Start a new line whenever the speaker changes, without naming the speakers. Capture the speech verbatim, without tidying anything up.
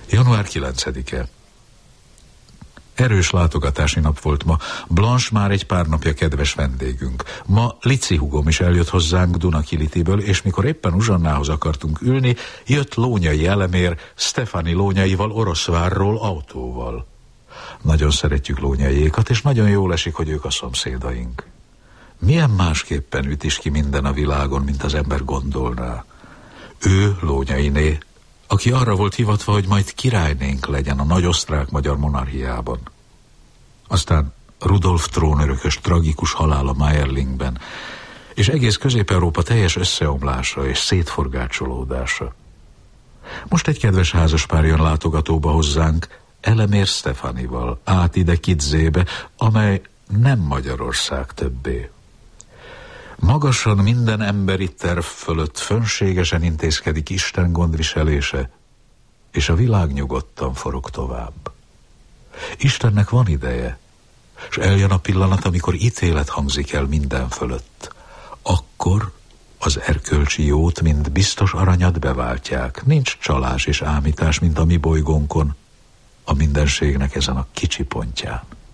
január kilencedike. Erős látogatási nap volt ma. Blanche már egy pár napja kedves vendégünk. Ma Lici hugom is eljött hozzánk Dunakilitiből, és mikor éppen Uzsannához akartunk ülni, jött Lónyai Elemér Stefani Lónyaival Oroszvárról autóval. Nagyon szeretjük Lónyaiékat, és nagyon jól esik, hogy ők a szomszédaink. Milyen másképpen üt is ki minden a világon, mint az ember gondolná. Ő, Lónyainé, aki arra volt hivatva, hogy majd királynénk legyen a nagy osztrák-magyar monarchiában. Aztán Rudolf trónörökös tragikus halála Mayerlingben, és egész Közép-Európa teljes összeomlása és szétforgácsolódása. Most egy kedves házaspár jön látogatóba hozzánk, Elemér Stefanival, át ide Kidzébe, amely nem Magyarország többé. Magasan minden emberi terv fölött fönségesen intézkedik Isten gondviselése, és a világ nyugodtan forog tovább. Istennek van ideje, és eljön a pillanat, amikor ítélet hangzik el minden fölött. Akkor az erkölcsi jót, mint biztos aranyat beváltják. Nincs csalás és ámítás, mint a mi bolygónkon, a mindenségnek ezen a kicsi pontján.